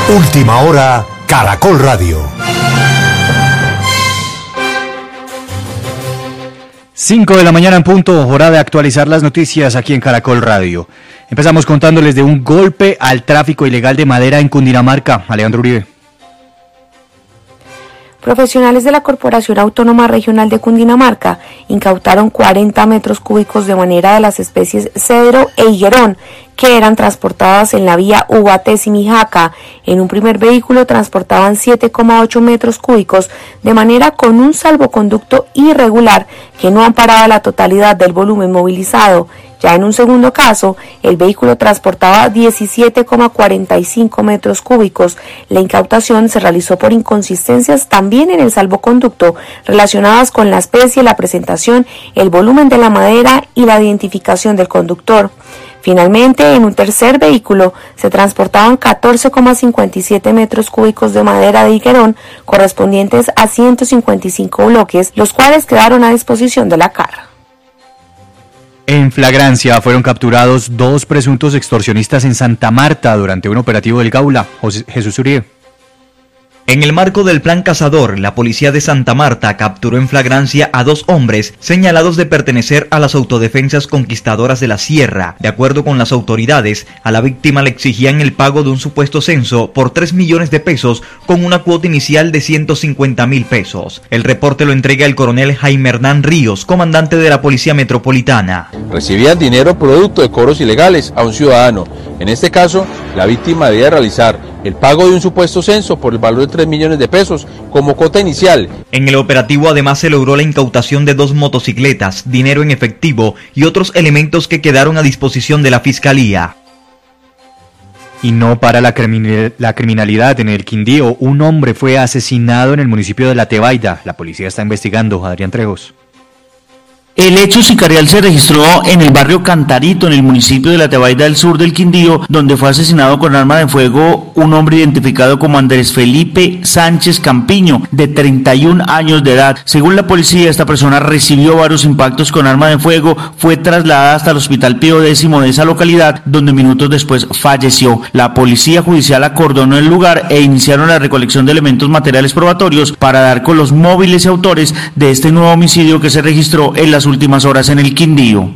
Última hora, Caracol Radio. 5 de la mañana en punto, hora de actualizar las noticias aquí en Caracol Radio. Empezamos contándoles de un golpe al tráfico ilegal de madera en Cundinamarca. Alejandro Uribe. Profesionales de la Corporación Autónoma Regional de Cundinamarca incautaron 40 metros cúbicos de madera de las especies cedro e higuerón que eran transportadas en la vía Ubaté-Simijaca. En un primer vehículo transportaban 7,8 metros cúbicos de manera con un salvoconducto irregular que no amparaba la totalidad del volumen movilizado. Ya en un segundo caso, el vehículo transportaba 17,45 metros cúbicos. La incautación se realizó por inconsistencias también en el salvoconducto relacionadas con la especie, la presentación, el volumen de la madera y la identificación del conductor. Finalmente, en un tercer vehículo se transportaban 14,57 metros cúbicos de madera de higuerón correspondientes a 155 bloques, los cuales quedaron a disposición de la CAR. En flagrancia fueron capturados 2 presuntos extorsionistas en Santa Marta durante un operativo del Gaula. Jesús Uribe. En el marco del Plan Cazador, la policía de Santa Marta capturó en flagrancia a 2 hombres señalados de pertenecer a las autodefensas conquistadoras de la Sierra. De acuerdo con las autoridades, a la víctima le exigían el pago de un supuesto censo por 3 millones de pesos con una cuota inicial de 150.000 pesos. El reporte lo entrega el coronel Jaime Hernán Ríos, comandante de la Policía Metropolitana. Recibían dinero producto de cobros ilegales a un ciudadano. En este caso, la víctima debía realizar el pago de un supuesto censo por el valor de 3 millones de pesos como cuota inicial. En el operativo además se logró la incautación de 2 motocicletas, dinero en efectivo y otros elementos que quedaron a disposición de la Fiscalía. Y no para la criminalidad en el Quindío. Un hombre fue asesinado en el municipio de La Tebaida. La policía está investigando. Adrián Trejos. El hecho sicarial se registró en el barrio Cantarito, en el municipio de La Tebaida del sur del Quindío, donde fue asesinado con arma de fuego un hombre identificado como Andrés Felipe Sánchez Campiño, de 31 años de edad. Según la policía, esta persona recibió varios impactos con arma de fuego, fue trasladada hasta el Hospital Pío X de esa localidad, donde minutos después falleció. La policía judicial acordonó el lugar e iniciaron la recolección de elementos materiales probatorios para dar con los móviles y autores de este nuevo homicidio que se registró en las últimas horas en el Quindío.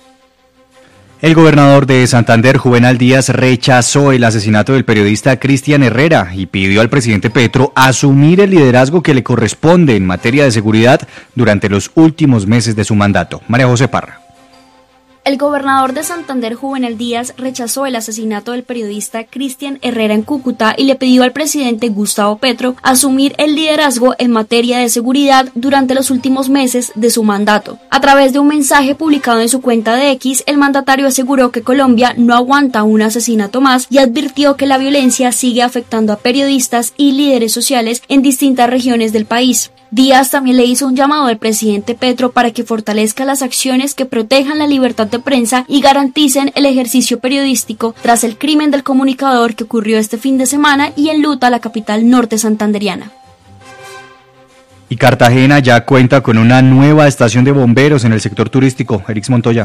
El gobernador de Santander, Juvenal Díaz, rechazó el asesinato del periodista Cristian Herrera y pidió al presidente Petro asumir el liderazgo que le corresponde en materia de seguridad durante los últimos meses de su mandato. María José Parra. El gobernador de Santander, Juvenal Díaz, rechazó el asesinato del periodista Cristian Herrera en Cúcuta y le pidió al presidente Gustavo Petro asumir el liderazgo en materia de seguridad durante los últimos meses de su mandato. A través de un mensaje publicado en su cuenta de X, el mandatario aseguró que Colombia no aguanta un asesinato más y advirtió que la violencia sigue afectando a periodistas y líderes sociales en distintas regiones del país. Díaz también le hizo un llamado al presidente Petro para que fortalezca las acciones que protejan la libertad de prensa y garanticen el ejercicio periodístico tras el crimen del comunicador que ocurrió este fin de semana y enluta la capital norte santanderiana. Y Cartagena ya cuenta con una nueva estación de bomberos en el sector turístico. Erix Montoya.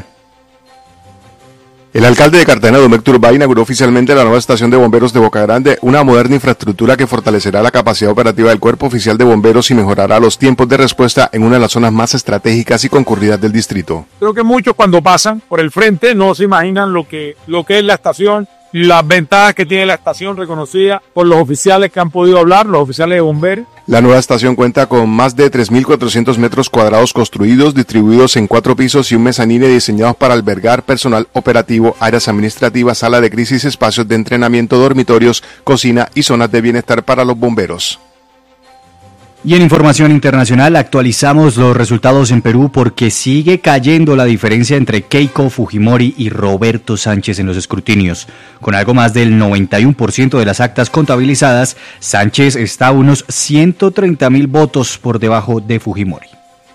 El alcalde de Cartagena, Don Héctor Urbay, inauguró oficialmente la nueva estación de bomberos de Boca Grande, una moderna infraestructura que fortalecerá la capacidad operativa del Cuerpo Oficial de Bomberos y mejorará los tiempos de respuesta en una de las zonas más estratégicas y concurridas del distrito. Creo que muchos cuando pasan por el frente no se imaginan lo que es la estación, las ventajas que tiene la estación reconocida por los oficiales que han podido hablar, los oficiales de bomberos. La nueva estación cuenta con más de 3.400 metros cuadrados construidos, distribuidos en 4 pisos y un mezanine diseñados para albergar personal operativo, áreas administrativas, sala de crisis, espacios de entrenamiento, dormitorios, cocina y zonas de bienestar para los bomberos. Y en información internacional actualizamos los resultados en Perú porque sigue cayendo la diferencia entre Keiko Fujimori y Roberto Sánchez en los escrutinios. Con algo más del 91% de las actas contabilizadas, Sánchez está a unos 130.000 votos por debajo de Fujimori.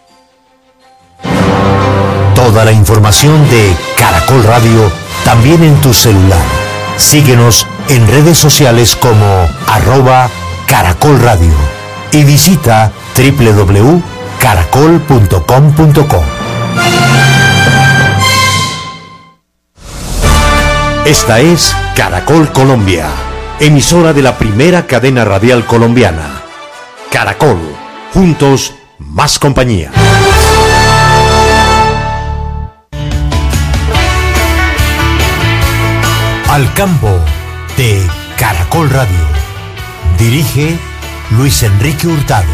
Toda la información de Caracol Radio también en tu celular. Síguenos en redes sociales como @Caracol Radio. Y visita www.caracol.com.co. Esta es Caracol Colombia. emisora de la primera cadena radial colombiana. Caracol, juntos, más compañía. Al campo de Caracol Radio. Dirige Luis Enrique Hurtado.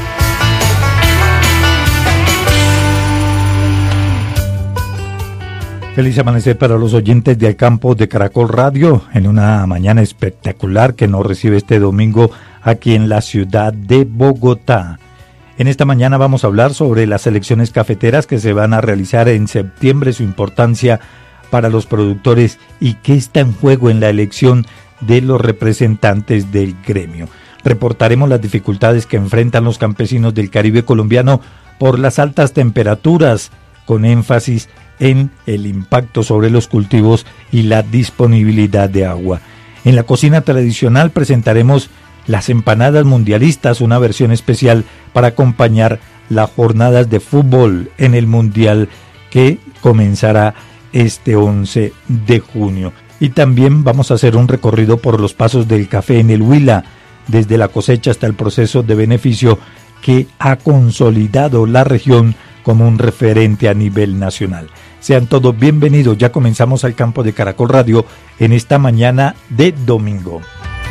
Feliz amanecer para los oyentes de Al Campo de Caracol Radio en una mañana espectacular que nos recibe este domingo aquí en la ciudad de Bogotá. En esta mañana vamos a hablar sobre las elecciones cafeteras que se van a realizar en septiembre, su importancia para los productores y qué está en juego en la elección de los representantes del gremio. Reportaremos las dificultades que enfrentan los campesinos del Caribe colombiano por las altas temperaturas, con énfasis en el impacto sobre los cultivos y la disponibilidad de agua. En la cocina tradicional presentaremos las empanadas mundialistas, una versión especial para acompañar las jornadas de fútbol en el Mundial que comenzará este 11 de junio. Y también vamos a hacer un recorrido por los pasos del café en el Huila, desde la cosecha hasta el proceso de beneficio que ha consolidado la región como un referente a nivel nacional. Sean todos bienvenidos, ya comenzamos Al Campo de Caracol Radio en esta mañana de domingo.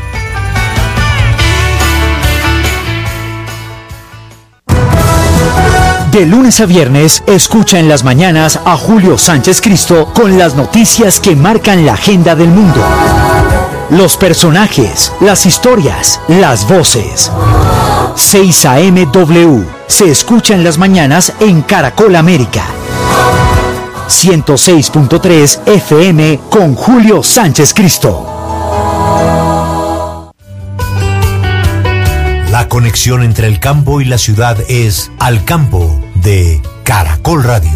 De lunes a viernes, escucha en las mañanas a Julio Sánchez Cristo con las noticias que marcan la agenda del mundo. Los personajes, las historias, las voces. 6 AM-W se escucha en las mañanas en Caracol América. 106.3 FM con Julio Sánchez Cristo. La conexión entre el campo y la ciudad es Al Campo de Caracol Radio.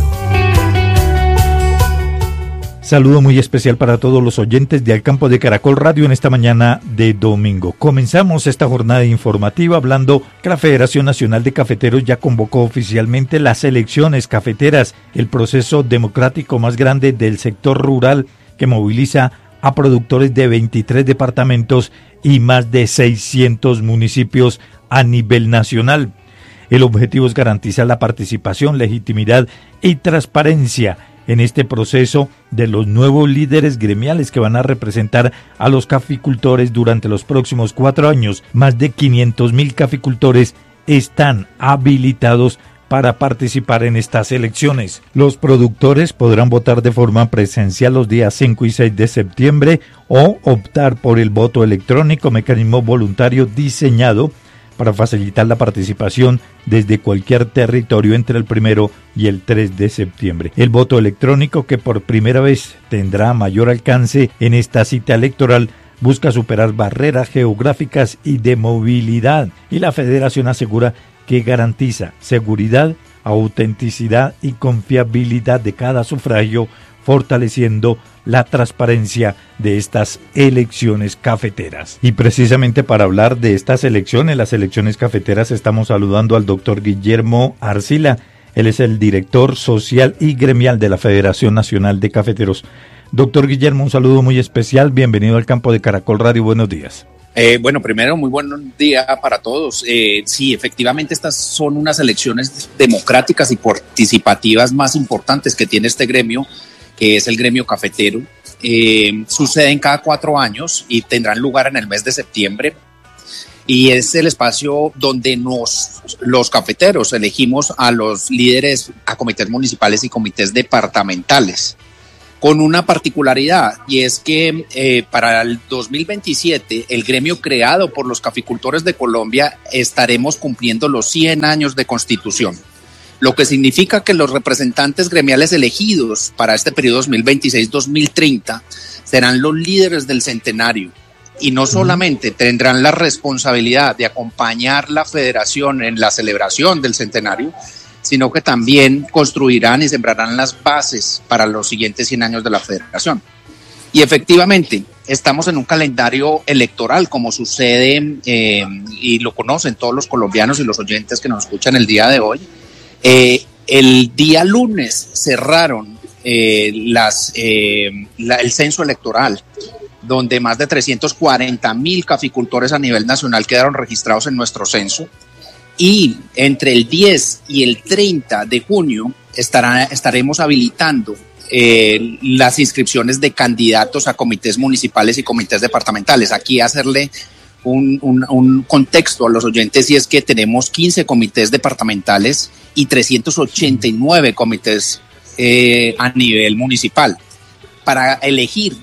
Saludo muy especial para todos los oyentes de Al Campo de Caracol Radio en esta mañana de domingo. Comenzamos esta jornada informativa hablando que la Federación Nacional de Cafeteros ya convocó oficialmente las elecciones cafeteras, el proceso democrático más grande del sector rural que moviliza a productores de 23 departamentos y más de 600 municipios a nivel nacional. El objetivo es garantizar la participación, legitimidad y transparencia en este proceso de los nuevos líderes gremiales que van a representar a los caficultores durante los próximos 4 años. Más de 500.000 caficultores están habilitados para participar en estas elecciones. Los productores podrán votar de forma presencial los días 5 y 6 de septiembre o optar por el voto electrónico, mecanismo voluntario diseñado para facilitar la participación desde cualquier territorio entre el 1 y el 3 de septiembre. El voto electrónico, que por primera vez tendrá mayor alcance en esta cita electoral, busca superar barreras geográficas y de movilidad, y la Federación asegura que garantiza seguridad, autenticidad y confiabilidad de cada sufragio, fortaleciendo la transparencia de estas elecciones cafeteras. Y precisamente para hablar de estas elecciones, las elecciones cafeteras, estamos saludando al doctor Guillermo Arcila. Él es el director social y gremial de la Federación Nacional de Cafeteros. Doctor Guillermo, un saludo muy especial. Bienvenido al Campo de Caracol Radio. Buenos días. Bueno, primero, muy buen día para todos. Sí, efectivamente, estas son unas elecciones democráticas y participativas más importantes que tiene este gremio, que es el gremio cafetero. Suceden cada 4 años y tendrán lugar en el mes de septiembre. Y es el espacio donde los cafeteros elegimos a los líderes, a comités municipales y comités departamentales, con una particularidad, y es que para el 2027, el gremio creado por los caficultores de Colombia, estaremos cumpliendo los 100 años de constitución, lo que significa que los representantes gremiales elegidos para este periodo 2026-2030 serán los líderes del centenario, y no solamente tendrán la responsabilidad de acompañar la federación en la celebración del centenario, sino que también construirán y sembrarán las bases para los siguientes 100 años de la federación. Y efectivamente, estamos en un calendario electoral, como sucede, y lo conocen todos los colombianos y los oyentes que nos escuchan el día de hoy. El día lunes cerraron el censo electoral donde más de 340.000 caficultores a nivel nacional quedaron registrados en nuestro censo. Y entre el 10 y el 30 de junio estaremos habilitando las inscripciones de candidatos a comités municipales y comités departamentales. Aquí hacerle un contexto a los oyentes, y es que tenemos 15 comités departamentales y 389 comités a nivel municipal, para elegir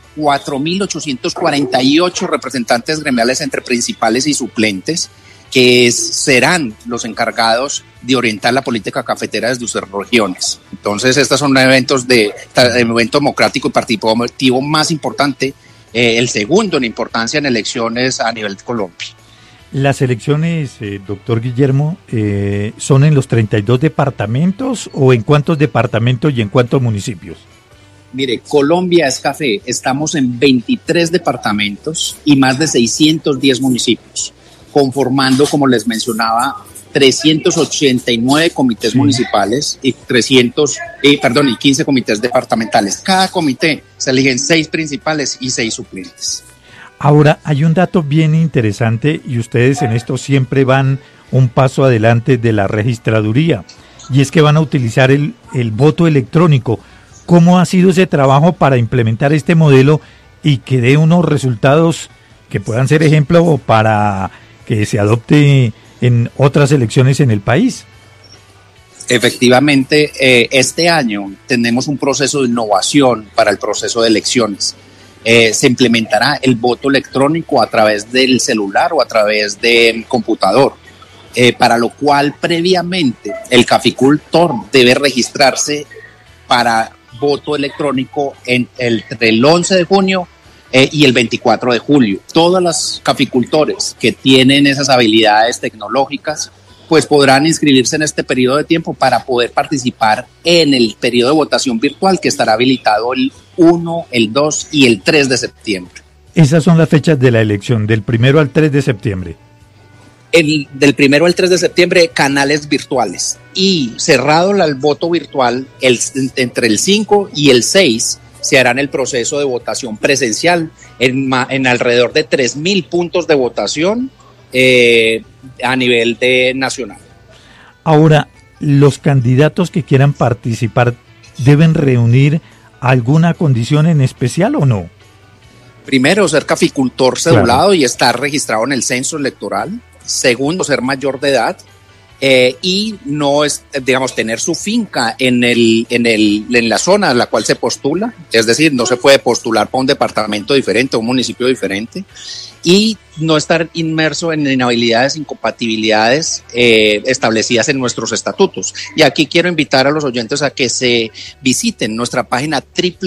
4.848 representantes gremiales entre principales y suplentes, que serán los encargados de orientar la política cafetera desde sus regiones. Entonces, estos son evento democrático y participativo más importante, el segundo en importancia en elecciones a nivel de Colombia. Las elecciones, doctor Guillermo, ¿son en los 32 departamentos o en cuántos departamentos y en cuántos municipios? Mire, Colombia es café, estamos en 23 departamentos y más de 610 municipios, conformando, como les mencionaba, 389 comités municipales y 15 comités departamentales. Cada comité se eligen 6 principales y 6 suplentes. Ahora, hay un dato bien interesante, y ustedes en esto siempre van un paso adelante de la registraduría, y es que van a utilizar el voto electrónico. ¿Cómo ha sido ese trabajo para implementar este modelo y que dé unos resultados que puedan ser ejemplo para que se adopte en otras elecciones en el país? Efectivamente, este año tenemos un proceso de innovación para el proceso de elecciones. Se implementará el voto electrónico a través del celular o a través del computador, para lo cual previamente el caficultor debe registrarse para voto electrónico entre el 11 de junio y el 24 de julio. Todos los caficultores que tienen esas habilidades tecnológicas pues podrán inscribirse en este periodo de tiempo para poder participar en el periodo de votación virtual que estará habilitado el 1, el 2 y el 3 de septiembre. Esas son las fechas de la elección, del 1 al 3 de septiembre. Del 1 al 3 de septiembre, canales virtuales. Y cerrado el voto virtual, entre el 5 y el 6 se harán el proceso de votación presencial en alrededor de 3.000 puntos de votación a nivel nacional. Ahora, ¿los candidatos que quieran participar deben reunir alguna condición en especial o no? Primero, ser caficultor cedulado y estar registrado en el censo electoral. Segundo, ser mayor de edad y no tener su finca en la zona a la cual se postula. Es decir, no se puede postular para un departamento diferente o un municipio diferente. Y no estar inmerso en inhabilidades, incompatibilidades establecidas en nuestros estatutos. Y aquí quiero invitar a los oyentes a que se visiten nuestra página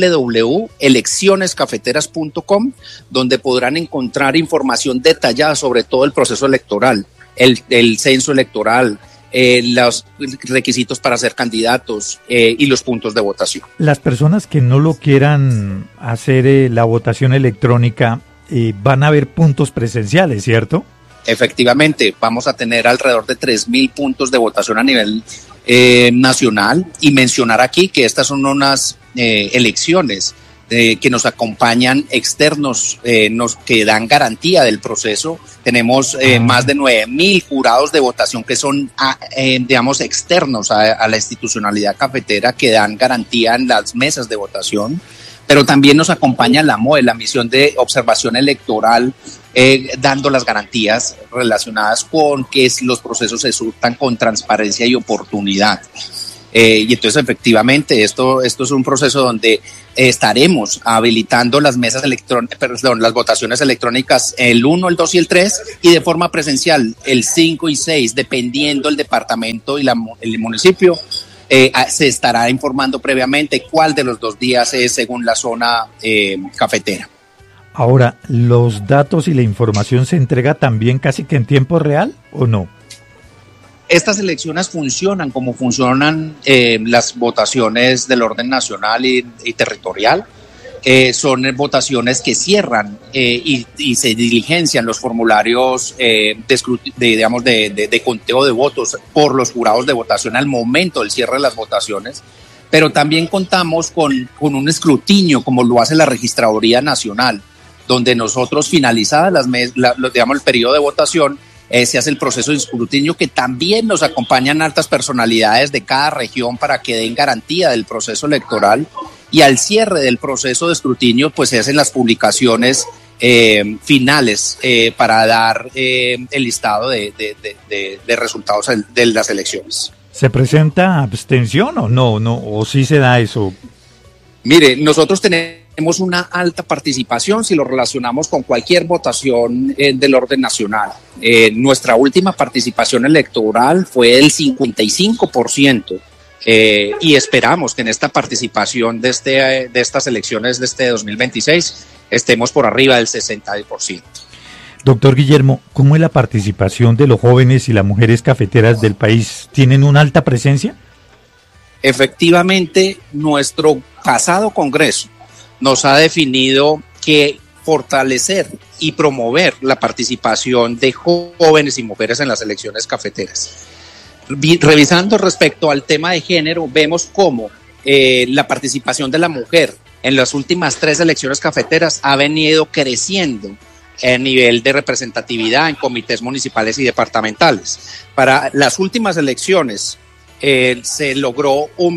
www.eleccionescafeteras.com, donde podrán encontrar información detallada sobre todo el proceso electoral, el censo electoral, los requisitos para ser candidatos y los puntos de votación. Las personas que no lo quieran hacer la votación electrónica, van a haber puntos presenciales, ¿cierto? Efectivamente, vamos a tener alrededor de 3.000 puntos de votación a nivel nacional, y mencionar aquí que estas son unas elecciones que nos acompañan externos, que dan garantía del proceso. Tenemos más de 9.000 jurados de votación que son, externos a la institucionalidad cafetera, que dan garantía en las mesas de votación. Pero también nos acompaña la MOE, la misión de observación electoral, dando las garantías relacionadas con que los procesos se surtan con transparencia y oportunidad. Y entonces, efectivamente, esto es un proceso donde estaremos habilitando las mesas las votaciones electrónicas el 1, el 2 y el 3, y de forma presencial el 5 y 6, dependiendo el departamento y el municipio. Se estará informando previamente cuál de los 2 días es según la zona cafetera. Ahora, ¿los datos y la información se entrega también casi que en tiempo real o no? Estas elecciones funcionan como funcionan las votaciones del orden nacional y territorial. Son votaciones que cierran y se diligencian los formularios de conteo de votos por los jurados de votación al momento del cierre de las votaciones, pero también contamos con un escrutinio, como lo hace la Registraduría Nacional, donde nosotros finalizadas el periodo de votación, se hace el proceso de escrutinio, que también nos acompañan altas personalidades de cada región para que den garantía del proceso electoral, y al cierre del proceso de escrutinio pues se hacen las publicaciones finales para dar el listado de resultados de las elecciones. ¿Se presenta abstención o no? ¿O sí se da eso? Mire, nosotros tenemos una alta participación si lo relacionamos con cualquier votación del orden nacional. Nuestra última participación electoral fue del 55%. Y esperamos que en esta participación de estas elecciones de este 2026 estemos por arriba del 60%. Doctor Guillermo, ¿cómo es la participación de los jóvenes y las mujeres cafeteras del país? ¿Tienen una alta presencia? Efectivamente, nuestro pasado Congreso nos ha definido que fortalecer y promover la participación de jóvenes y mujeres en las elecciones cafeteras. Revisando respecto al tema de género, vemos cómo la participación de la mujer en las últimas 3 elecciones cafeteras ha venido creciendo en nivel de representatividad en comités municipales y departamentales. Para las últimas elecciones se logró un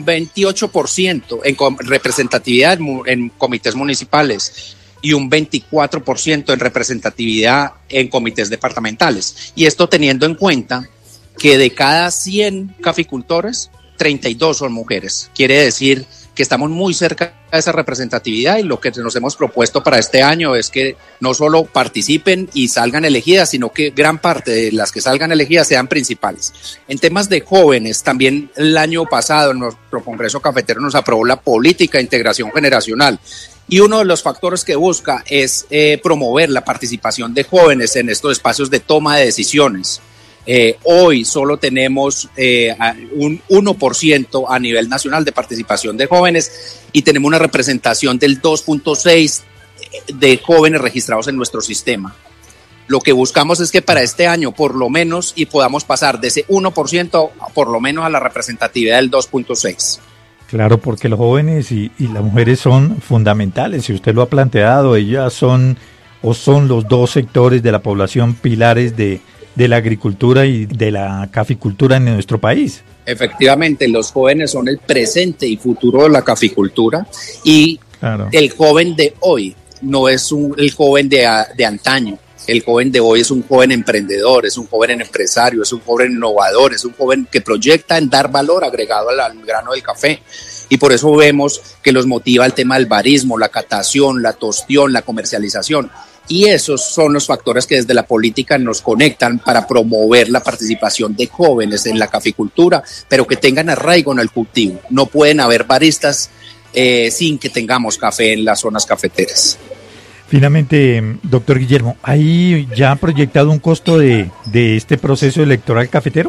28% en representatividad en comités municipales y un 24% en representatividad en comités departamentales. Y esto teniendo en cuenta que de cada 100 caficultores, 32 son mujeres. Quiere decir que estamos muy cerca de esa representatividad, y lo que nos hemos propuesto para este año es que no solo participen y salgan elegidas, sino que gran parte de las que salgan elegidas sean principales. En temas de jóvenes, también el año pasado en nuestro Congreso Cafetero nos aprobó la política de integración generacional, y uno de los factores que busca es promover la participación de jóvenes en estos espacios de toma de decisiones. Hoy solo tenemos un 1% a nivel nacional de participación de jóvenes, y tenemos una representación del 2.6% de jóvenes registrados en nuestro sistema. Lo que buscamos es que para este año por lo menos y podamos pasar de ese 1% por lo menos a la representatividad del 2.6%. Claro, porque los jóvenes y las mujeres son fundamentales, si usted lo ha planteado, ellas son los dos sectores de la población pilares de la agricultura y de la caficultura en nuestro país. Efectivamente, los jóvenes son el presente y futuro de la caficultura, y claro, el joven de hoy no es el joven de antaño. El joven de hoy es un joven emprendedor, es un joven empresario, es un joven innovador, es un joven que proyecta en dar valor agregado al grano del café. Y por eso vemos que los motiva el tema del barismo, la catación, la tostión, la comercialización. Y esos son los factores que desde la política nos conectan para promover la participación de jóvenes en la caficultura, pero que tengan arraigo en el cultivo. No pueden haber baristas sin que tengamos café en las zonas cafeteras. Finalmente, doctor Guillermo, ¿hay ya proyectado un costo de este proceso electoral cafetero?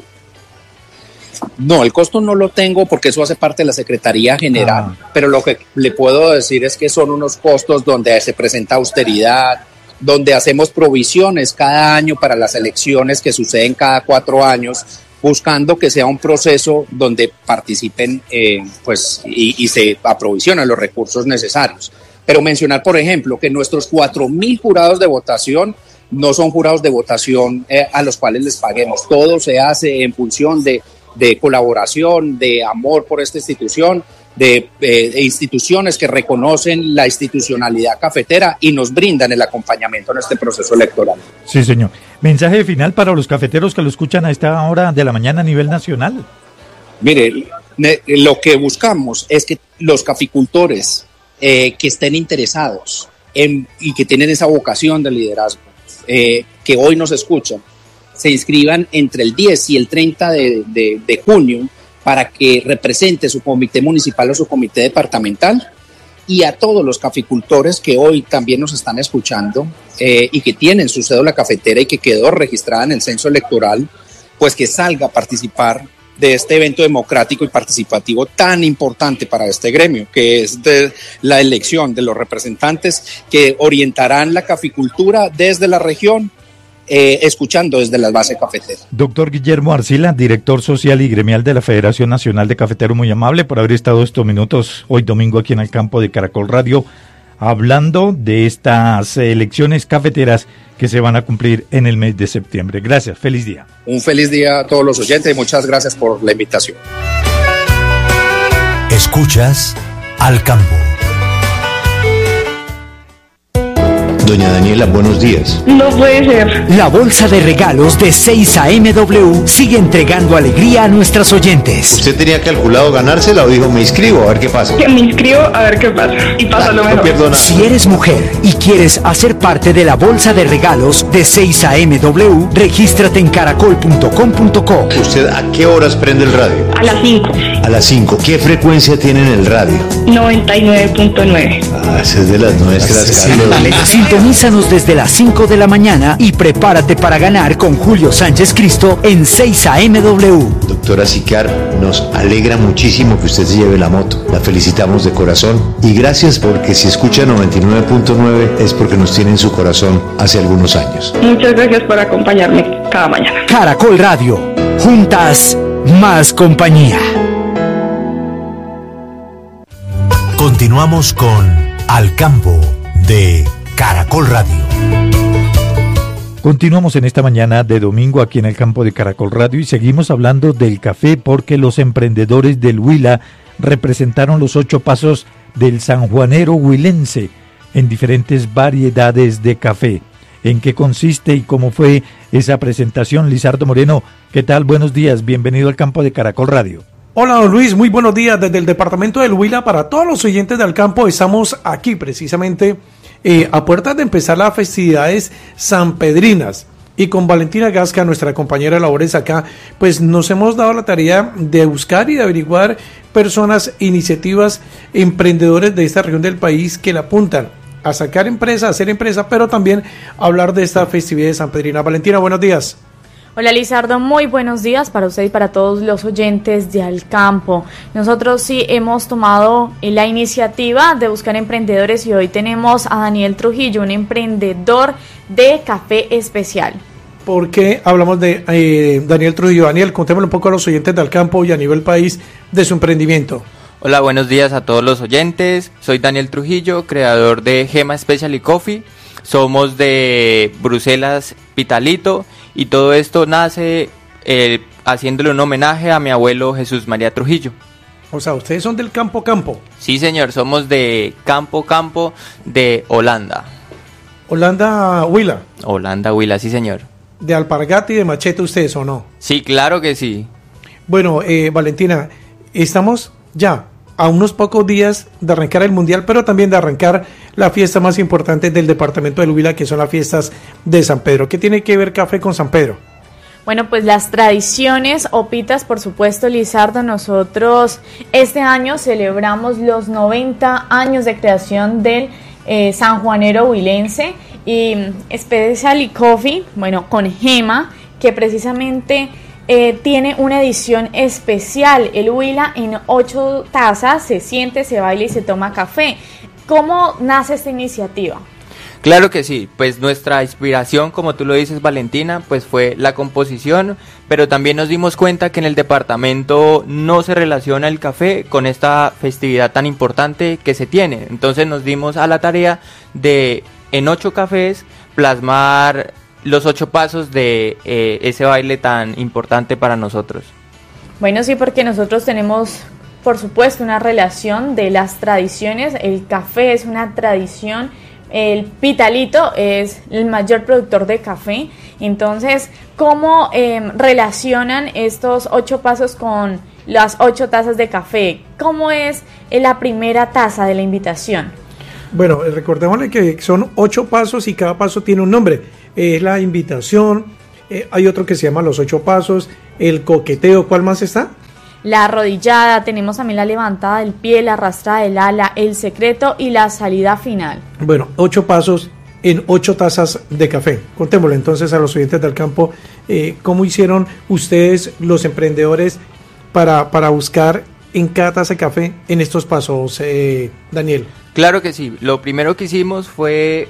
No, el costo no lo tengo porque eso hace parte de la Secretaría General, pero lo que le puedo decir es que son unos costos donde se presenta austeridad, donde hacemos provisiones cada año para las elecciones que suceden cada 4 años, buscando que sea un proceso donde participen y se aprovisionan los recursos necesarios. Pero mencionar, por ejemplo, que nuestros 4.000 jurados de votación no son jurados de votación a los cuales les paguemos. Todo se hace en función de colaboración, de amor por esta institución, de instituciones que reconocen la institucionalidad cafetera y nos brindan el acompañamiento en este proceso electoral. Sí, señor. Mensaje final para los cafeteros que lo escuchan a esta hora de la mañana a nivel nacional. Mire, lo que buscamos es que los caficultores que estén interesados y que tienen esa vocación de liderazgo, que hoy nos escuchan, se inscriban entre el 10 y el 30 de junio para que represente su comité municipal o su comité departamental, y a todos los caficultores que hoy también nos están escuchando y que tienen su cédula cafetera y que quedó registrada en el censo electoral, pues que salga a participar de este evento democrático y participativo tan importante para este gremio, que es de la elección de los representantes que orientarán la caficultura desde la región, escuchando desde la base cafetera. Doctor Guillermo Arcila, director social y gremial de la Federación Nacional de Cafeteros, muy amable por haber estado estos minutos hoy domingo aquí en el campo de Caracol Radio, hablando de estas elecciones cafeteras que se van a cumplir en el mes de septiembre. Gracias, feliz día. Un feliz día a todos los oyentes y muchas gracias por la invitación. Escuchas Al Campo. Doña Daniela, buenos días. No puede ser. La bolsa de regalos de 6am sigue entregando alegría a nuestras oyentes. ¿Usted tenía calculado ganársela o dijo me inscribo a ver qué pasa? Que me inscribo a ver qué pasa. Y pasa lo mejor. No pierdo nada. Si eres mujer y quieres hacer parte de la bolsa de regalos de 6amw, regístrate en caracol.com.co. ¿Usted a qué horas prende el radio? A las 5. A las 5. ¿Qué frecuencia tiene en el radio? 99.9. Ah, esa es de las nuestras, Carlos. Sintonízanos desde las 5 de la mañana y prepárate para ganar con Julio Sánchez Cristo en 6amw. Doctora Sicar, nos alegra muchísimo que usted se lleve la moto. La felicitamos de corazón y gracias porque si escucha 99.9 es porque nos tiene en su corazón hace algunos años. Muchas gracias por acompañarme cada mañana. Caracol Radio, juntas, más compañía. Continuamos con Al Campo de Caracol Radio. Continuamos en esta mañana de domingo aquí en el campo de Caracol Radio y seguimos hablando del café porque los emprendedores del Huila representaron los 8 pasos del sanjuanero huilense en diferentes variedades de café. ¿En qué consiste y cómo fue esa presentación? Lizardo Moreno, ¿qué tal? Buenos días, bienvenido al campo de Caracol Radio. Hola don Luis, muy buenos días desde el departamento del Huila para todos los oyentes del campo. Estamos aquí precisamente a puertas de empezar las festividades sanpedrinas y con Valentina Gasca, nuestra compañera de labores acá, pues nos hemos dado la tarea de buscar y de averiguar personas, iniciativas, emprendedores de esta región del país que le apuntan a sacar empresa, a hacer empresa, pero también hablar de esta festividad sanpedrina. Valentina, buenos días. Hola Lizardo, muy buenos días para usted y para todos los oyentes de Al Campo. Nosotros sí hemos tomado la iniciativa de buscar emprendedores y hoy tenemos a Daniel Trujillo, un emprendedor de café especial. ¿Por qué hablamos de Daniel Trujillo? Daniel, contémosle un poco a los oyentes de Al Campo y a nivel país de su emprendimiento. Hola, buenos días a todos los oyentes. Soy Daniel Trujillo, creador de Gema Specialty Coffee. Somos de Bruselas, Pitalito, y todo esto nace haciéndole un homenaje a mi abuelo Jesús María Trujillo. O sea, ¿ustedes son del Campo Campo? Sí, señor, somos de Campo de Holanda. ¿Holanda Huila? Holanda Huila, sí, señor. ¿De Alpargata y de Machete ustedes o no? Sí, claro que sí. Bueno, Valentina, estamos ya a unos pocos días de arrancar el Mundial, pero también de arrancar la fiesta más importante del departamento del Huila, que son las fiestas de San Pedro. ¿Qué tiene que ver café con San Pedro? Bueno, pues las tradiciones opitas, por supuesto, Lizardo, nosotros este año celebramos los 90 años de creación del sanjuanero huilense y Specialty Coffee, bueno, con Gema, que precisamente tiene una edición especial. El Huila en 8 tazas se siente, se baila y se toma café. ¿Cómo nace esta iniciativa? Claro que sí, pues nuestra inspiración, como tú lo dices, Valentina, pues fue la composición, pero también nos dimos cuenta que en el departamento no se relaciona el café con esta festividad tan importante que se tiene. Entonces nos dimos a la tarea de, en 8 cafés, plasmar los 8 pasos de ese baile tan importante para nosotros. Bueno, sí, porque nosotros tenemos, por supuesto, una relación de las tradiciones. El café es una tradición, el Pitalito es el mayor productor de café. Entonces, ¿cómo relacionan estos 8 pasos con las 8 tazas de café? ¿Cómo es la primera taza de la invitación? Bueno, recordémosle que son 8 pasos y cada paso tiene un nombre. Es la invitación, hay otro que se llama los 8 pasos, el coqueteo, ¿cuál más está? La arrodillada, tenemos también la levantada del pie, la arrastrada del ala, el secreto y la salida final. Bueno, 8 pasos en 8 tazas de café. Contémosle entonces a los oyentes del campo, ¿cómo hicieron ustedes, los emprendedores, para buscar en cada taza de café en estos pasos, Daniel? Claro que sí, lo primero que hicimos fue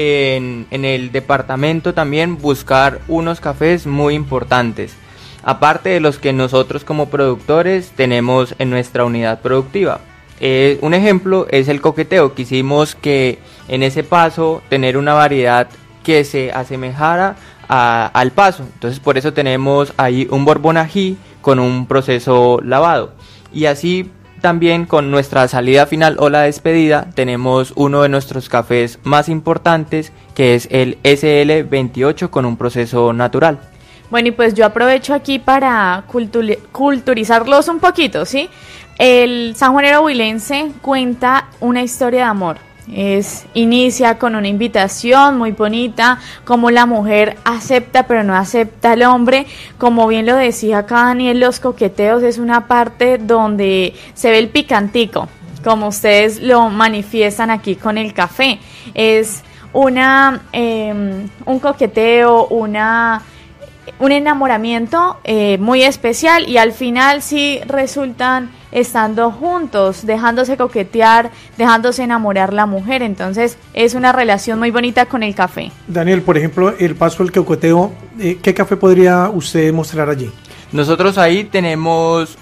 en el departamento también buscar unos cafés muy importantes, aparte de los que nosotros como productores tenemos en nuestra unidad productiva. Un ejemplo es el coqueteo. Quisimos que en ese paso tener una variedad que se asemejara al paso. Entonces por eso tenemos ahí un Bourbon ají con un proceso lavado. Y así también con nuestra salida final o la despedida tenemos uno de nuestros cafés más importantes, que es el SL28 con un proceso natural. Bueno, y pues yo aprovecho aquí para culturizarlos un poquito, ¿sí? El sanjuanero huilense cuenta una historia de amor. Inicia con una invitación muy bonita, como la mujer acepta pero no acepta al hombre. Como bien lo decía acá Daniel, los coqueteos es una parte donde se ve el picantico, como ustedes lo manifiestan aquí con el café. Es un coqueteo, un enamoramiento muy especial, y al final sí resultan estando juntos, dejándose coquetear, dejándose enamorar la mujer. Entonces es una relación muy bonita con el café. Daniel, por ejemplo, el paso del coqueteo, ¿qué café podría usted mostrar allí? Nosotros ahí tenemos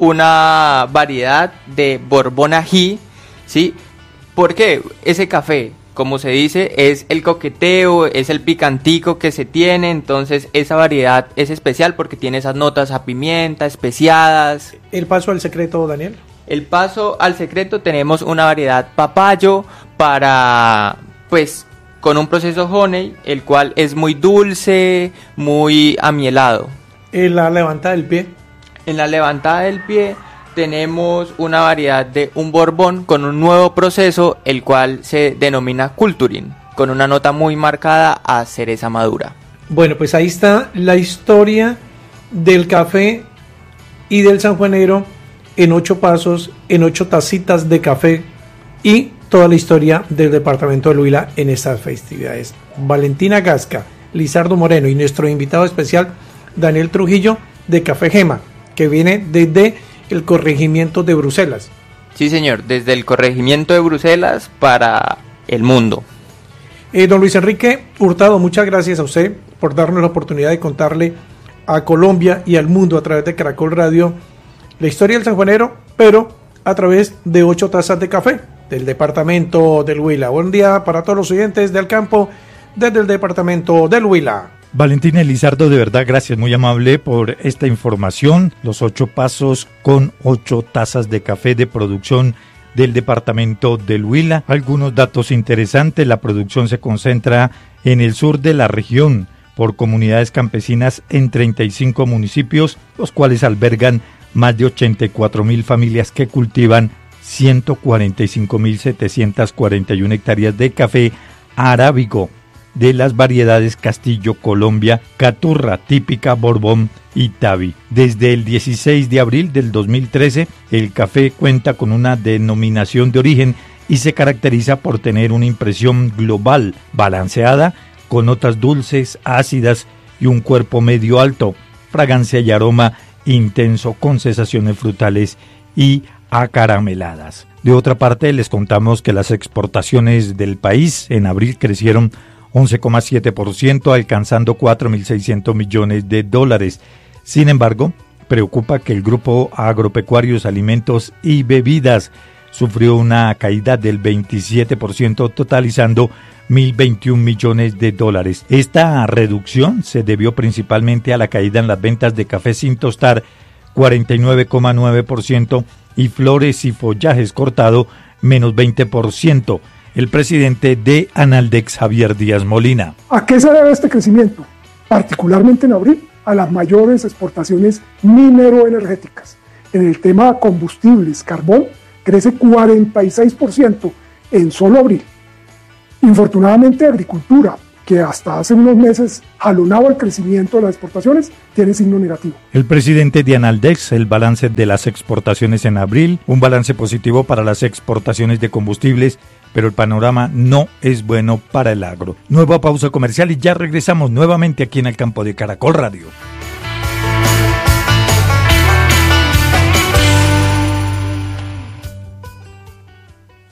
una variedad de Bourbon ají, ¿sí? ¿Por qué? Ese café, como se dice, es el coqueteo, es el picantico que se tiene, entonces esa variedad es especial porque tiene esas notas a pimienta, especiadas. ¿El paso al secreto, Daniel? El paso al secreto tenemos una variedad papayo para, pues, con un proceso honey, el cual es muy dulce, muy amielado. ¿En la levantada del pie? En la levantada del pie tenemos una variedad de un Bourbon con un nuevo proceso, el cual se denomina Culturing, con una nota muy marcada a cereza madura. Bueno, pues ahí está la historia del café y del sanjuanero en 8 pasos, en 8 tacitas de café, y toda la historia del departamento del Huila en estas festividades. Valentina Gasca, Lizardo Moreno y nuestro invitado especial Daniel Trujillo de Café Gema, que viene desde el corregimiento de Bruselas. Sí, señor, desde el corregimiento de Bruselas para el mundo. Don Luis Enrique Hurtado, muchas gracias a usted por darnos la oportunidad de contarle a Colombia y al mundo a través de Caracol Radio la historia del sanjuanero, pero a través de 8 tazas de café del departamento del Huila. Buen día para todos los oyentes del campo desde el departamento del Huila. Valentina Elizardo, de verdad, gracias, muy amable por esta información. Los 8 pasos con 8 tazas de café de producción del departamento del Huila. Algunos datos interesantes: la producción se concentra en el sur de la región por comunidades campesinas en 35 municipios, los cuales albergan más de 84.000 familias que cultivan 145.741 hectáreas de café arábigo de las variedades Castillo, Colombia, Caturra, Típica, Bourbon y Tabi. Desde el 16 de abril del 2013, el café cuenta con una denominación de origen y se caracteriza por tener una impresión global, balanceada, con notas dulces, ácidas y un cuerpo medio alto, fragancia y aroma intenso con sensaciones frutales y acarameladas. De otra parte, les contamos que las exportaciones del país en abril crecieron 11,7%, alcanzando 4.600 millones de dólares. Sin embargo, preocupa que el grupo Agropecuarios, Alimentos y Bebidas sufrió una caída del 27%, totalizando 1.021 millones de dólares. Esta reducción se debió principalmente a la caída en las ventas de café sin tostar, 49,9%, y flores y follajes cortado, menos 20%. El presidente de Analdex, Javier Díaz Molina. ¿A qué se debe este crecimiento? Particularmente en abril, a las mayores exportaciones mineroenergéticas. En el tema combustibles, carbón, crece 46% en solo abril. Infortunadamente, agricultura, que hasta hace unos meses jalonaba el crecimiento de las exportaciones, tiene signo negativo. El presidente de Analdex, el balance de las exportaciones en abril, un balance positivo para las exportaciones de combustibles, pero el panorama no es bueno para el agro. Nueva pausa comercial y ya regresamos nuevamente aquí en el campo de Caracol Radio.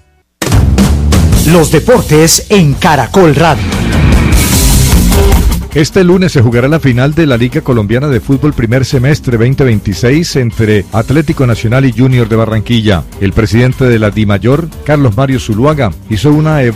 Los deportes en Caracol Radio. Este lunes se jugará la final de la Liga Colombiana de Fútbol primer semestre 2026 entre Atlético Nacional y Junior de Barranquilla. El presidente de la DIMAYOR, Carlos Mario Zuluaga, hizo una